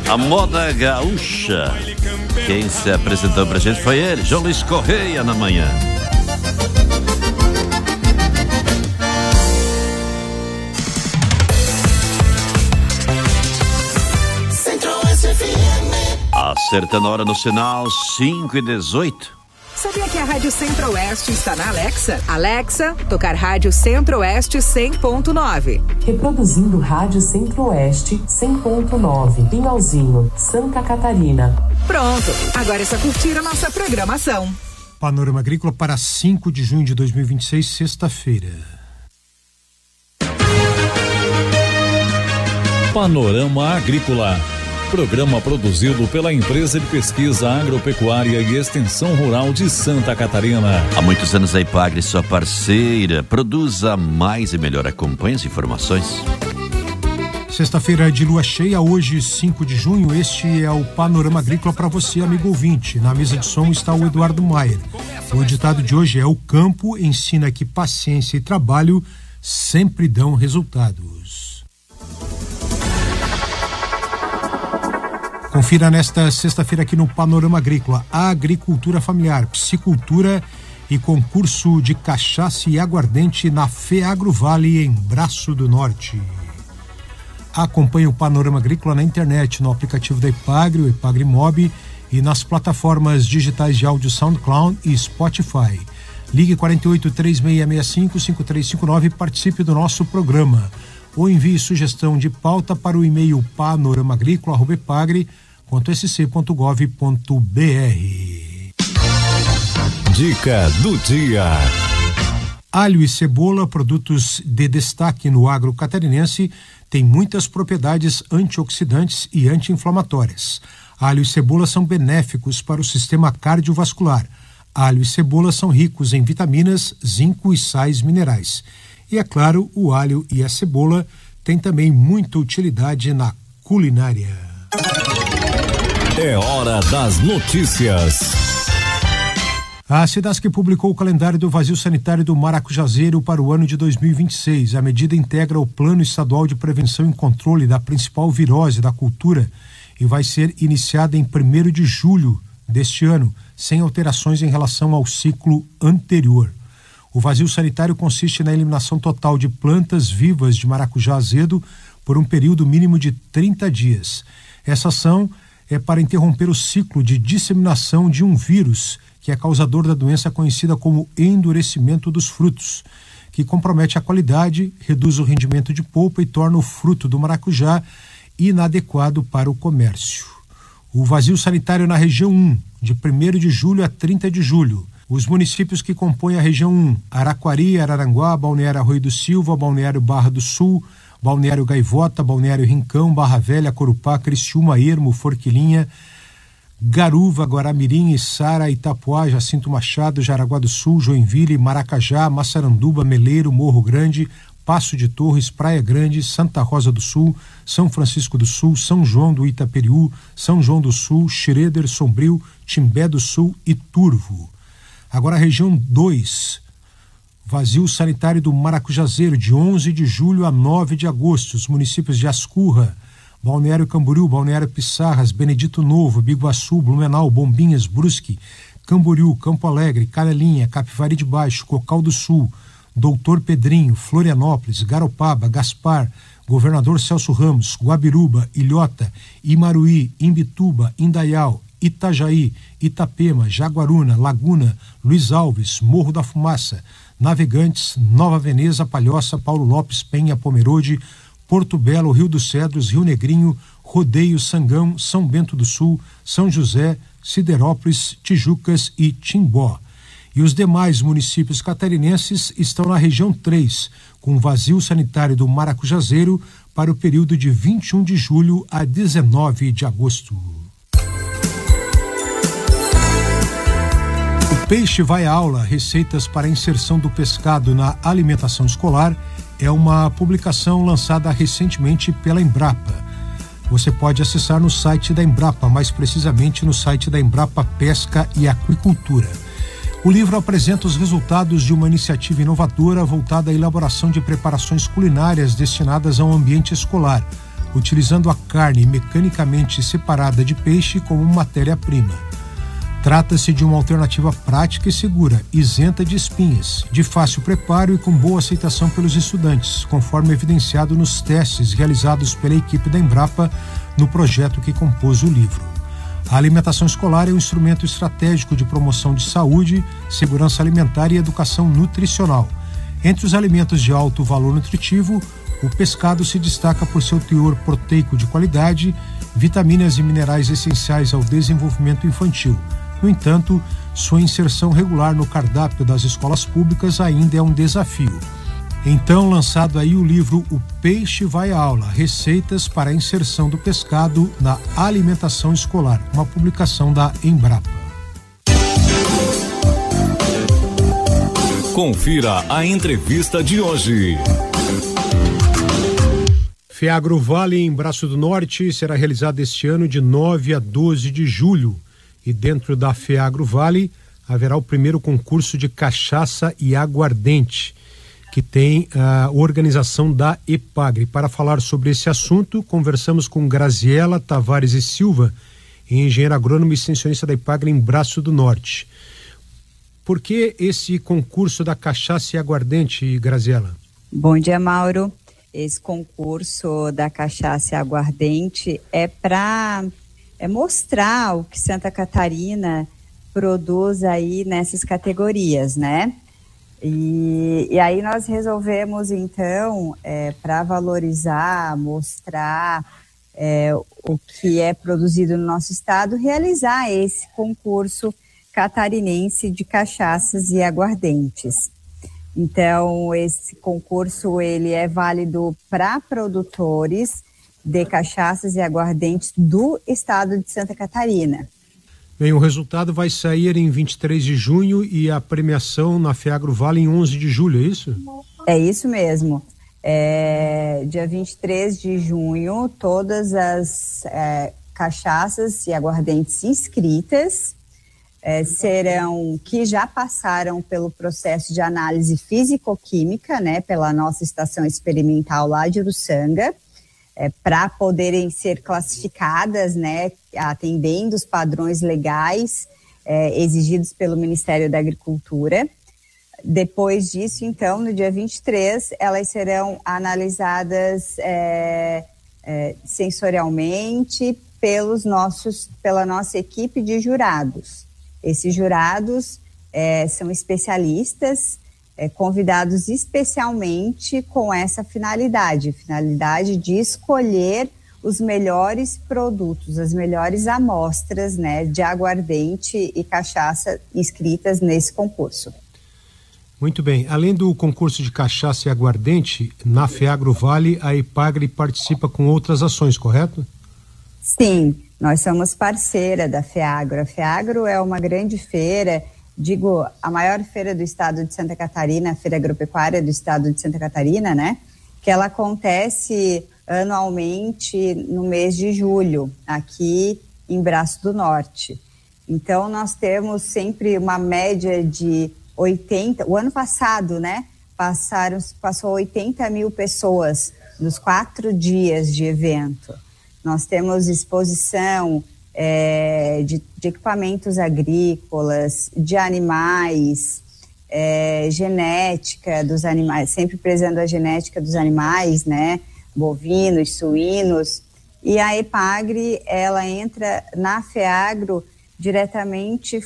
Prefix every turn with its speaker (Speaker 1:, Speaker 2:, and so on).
Speaker 1: A moda gaúcha. Quem se apresentou pra gente foi ele, João Luiz Correia, na manhã. Acertando a hora no sinal 5:18.
Speaker 2: Sabia que a Rádio Centro-Oeste está na Alexa? Alexa, tocar Rádio Centro-Oeste 100.9.
Speaker 3: Reproduzindo Rádio Centro-Oeste 100.9. Pinhalzinho, Santa Catarina.
Speaker 2: Pronto, agora é só curtir a nossa programação.
Speaker 4: Panorama Agrícola para 5 de junho de 2026, sexta-feira.
Speaker 5: Panorama Agrícola. Programa produzido pela Empresa de Pesquisa Agropecuária e Extensão Rural de Santa Catarina.
Speaker 1: Há muitos anos a Ipagre, sua parceira, produza mais e melhor. Acompanhe as informações.
Speaker 4: Sexta-feira de lua cheia, hoje 5 de junho, este é o Panorama Agrícola para você, amigo ouvinte. Na mesa de som está o Eduardo Maier. O ditado de hoje é: o campo ensina que paciência e trabalho sempre dão resultados. Confira nesta sexta-feira aqui no Panorama Agrícola: a agricultura familiar, piscicultura e concurso de cachaça e aguardente na FEAGRO Vale, em Braço do Norte. Acompanhe o Panorama Agrícola na internet, no aplicativo da Ipagre, o Ipagre Mob, e nas plataformas digitais de áudio SoundCloud e Spotify. Ligue 48-3665-5359 e participe do nosso programa. Ou envie sugestão de pauta para o e-mail panoramaagrícola@ipagre.sc.gov.br.
Speaker 5: Dica do dia.
Speaker 4: Alho e cebola, produtos de destaque no agro catarinense, têm muitas propriedades antioxidantes e anti-inflamatórias. Alho e cebola são benéficos para o sistema cardiovascular. Alho e cebola são ricos em vitaminas, zinco e sais minerais. E é claro, o alho e a cebola têm também muita utilidade na culinária.
Speaker 5: É hora das notícias.
Speaker 4: A Cidasc publicou o calendário do vazio sanitário do Maracujazeiro para o ano de 2026. A medida integra o Plano Estadual de Prevenção e Controle da principal virose da cultura e vai ser iniciada em 1º de julho deste ano, sem alterações em relação ao ciclo anterior. O vazio sanitário consiste na eliminação total de plantas vivas de maracujá azedo por um período mínimo de 30 dias. Essa ação é para interromper o ciclo de disseminação de um vírus que é causador da doença conhecida como endurecimento dos frutos, que compromete a qualidade, reduz o rendimento de polpa e torna o fruto do maracujá inadequado para o comércio. O vazio sanitário na região 1, de 1º de julho a 30 de julho. Os municípios que compõem a região 1, Araquari, Araranguá, Balneário Arroio do Silva, Balneário Barra do Sul, Balneário Gaivota, Balneário Rincão, Barra Velha, Corupá, Criciúma, Ermo, Forquilinha, Garuva, Guaramirim, Içara, Itapuá, Jacinto Machado, Jaraguá do Sul, Joinville, Maracajá, Massaranduba, Meleiro, Morro Grande, Passo de Torres, Praia Grande, Santa Rosa do Sul, São Francisco do Sul, São João do Itaperiú, São João do Sul, Xereder, Sombrio, Timbé do Sul e Turvo. Agora a região 2, vazio sanitário do Maracujazeiro, de 11 de julho a 9 de agosto. Os municípios de Ascurra, Balneário Camboriú, Balneário Pissarras, Benedito Novo, Biguaçu, Blumenau, Bombinhas, Brusque, Camboriú, Campo Alegre, Canelinha, Capivari de Baixo, Cocal do Sul, Doutor Pedrinho, Florianópolis, Garopaba, Gaspar, Governador Celso Ramos, Guabiruba, Ilhota, Imaruí, Imbituba, Indaial, Itajaí, Itapema, Jaguaruna, Laguna, Luiz Alves, Morro da Fumaça, Navegantes, Nova Veneza, Palhoça, Paulo Lopes, Penha, Pomerode, Porto Belo, Rio dos Cedros, Rio Negrinho, Rodeio, Sangão, São Bento do Sul, São José, Siderópolis, Tijucas e Timbó. E os demais municípios catarinenses estão na região 3, com vazio sanitário do Maracujazeiro para o período de 21 de julho a 19 de agosto. O Peixe Vai à Aula, receitas para a inserção do pescado na alimentação escolar, é uma publicação lançada recentemente pela Embrapa. Você pode acessar no site da Embrapa, mais precisamente no site da Embrapa Pesca e Aquicultura. O livro apresenta os resultados de uma iniciativa inovadora voltada à elaboração de preparações culinárias destinadas ao ambiente escolar. utilizando a carne mecanicamente separada de peixe como matéria-prima. Trata-se de uma alternativa prática e segura, isenta de espinhas, de fácil preparo e com boa aceitação pelos estudantes, conforme evidenciado nos testes realizados pela equipe da Embrapa no projeto que compôs o livro. A alimentação escolar é um instrumento estratégico de promoção de saúde, segurança alimentar e educação nutricional. Entre os alimentos de alto valor nutritivo, o pescado se destaca por seu teor proteico de qualidade, vitaminas e minerais essenciais ao desenvolvimento infantil. No entanto, sua inserção regular no cardápio das escolas públicas ainda é um desafio. Então, lançado aí o livro O Peixe Vai à Aula, Receitas para a Inserção do Pescado na Alimentação Escolar, uma publicação da Embrapa.
Speaker 5: Confira a entrevista de hoje.
Speaker 4: FEAGRO Vale, em Braço do Norte, será realizado este ano de 9 a 12 de julho. E dentro da FEAGRO Vale haverá o primeiro concurso de cachaça e aguardente, que tem a organização da EPAGRE. Para falar sobre esse assunto, conversamos com Graziela Tavares e Silva, engenheira agrônoma e extensionista da EPAGRE em Braço do Norte. Por que esse concurso da cachaça e aguardente, Graziela?
Speaker 6: Bom dia, Mauro. Esse concurso da cachaça e aguardente é para mostrar o que Santa Catarina produz aí nessas categorias, né? E aí nós resolvemos, então, para valorizar, mostrar o que é produzido no nosso estado, realizar esse concurso catarinense de cachaças e aguardentes. Então, esse concurso ele é válido para produtores de cachaças e aguardentes do estado de Santa Catarina.
Speaker 4: Bem, o resultado vai sair em 23 de junho e a premiação na FEAGRO Vale em 11 de julho, é isso?
Speaker 6: É isso mesmo. Dia 23 de junho, todas as cachaças e aguardentes inscritas que já passaram pelo processo de análise físico-química, né, pela nossa estação experimental lá de Uruçanga, para poderem ser classificadas, né, atendendo os padrões legais exigidos pelo Ministério da Agricultura. Depois disso, então, no dia 23, elas serão analisadas sensorialmente pela nossa equipe de jurados. Esses jurados são especialistas, convidados especialmente com essa finalidade de escolher os melhores produtos, as melhores amostras, né, de aguardente e cachaça inscritas nesse concurso.
Speaker 4: Muito bem. Além do concurso de cachaça e aguardente, na FEAGRO Vale, a EPAGRE participa com outras ações, correto?
Speaker 6: Sim, nós somos parceira da FEAGRO. A FEAGRO é uma grande feira, a maior feira do estado de Santa Catarina, a Feira Agropecuária do estado de Santa Catarina, né? Que ela acontece anualmente no mês de julho, aqui em Braço do Norte. Então, nós temos sempre uma média de 80, o ano passado, né? Passou 80 mil pessoas nos 4 dias de evento. Nós temos exposição de equipamentos agrícolas, de animais, genética dos animais, sempre prezando a genética dos animais, né? Bovinos, suínos. E a EPAGRE, ela entra na FEAGRO diretamente